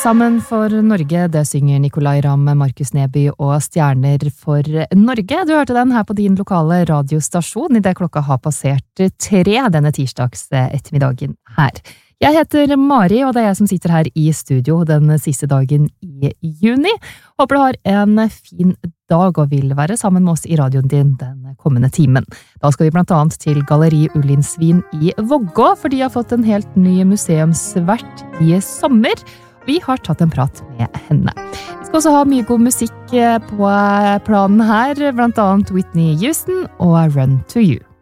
Sammen for Norge, det synger Nicolai Ramm, Markus Neby og Stjerner for Norge. Du hørte den her på din lokale radiostasjon i det klokka har passert 3 denne tirsdags ettermiddagen her. Jeg heter Mari, og det er jeg som sitter her i studio den siste dagen i juni. Håper du har en fin dag og vil være sammen med oss i radioen din den kommende timen. Da skal vi blant annet til Galleri Ullinsvin i Vågå, for de har fått en helt ny museumsvert i sommer. Vi har tatt en prat med henne. Vi skal også ha mye god musikk på planen her, blant annet Whitney Houston og Run to You.